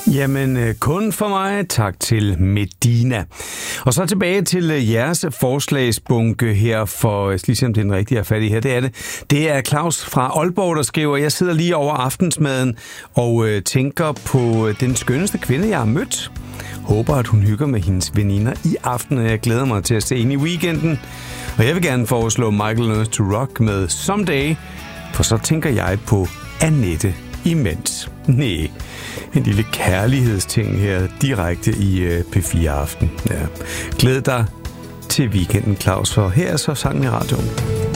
Jamen, kun for mig. Tak til Medina. Og så tilbage til jeres forslagsbunke her, for ligesom den rigtige er fat i her, det er det. Det er Claus fra Aalborg, der skriver, jeg sidder lige over aftensmaden og tænker på den skønneste kvinde, jeg har mødt. Håber, at hun hygger med hendes veninder i aften, og jeg glæder mig til at se hende i weekenden. Og jeg vil gerne foreslå Michael Learns to Rock med Someday, for så tænker jeg på Annette imens. Næh, en lille kærlighedsting her direkte i P4 Aften. Ja. Glæd dig til weekenden, Claus, for her er så sangen i radioen.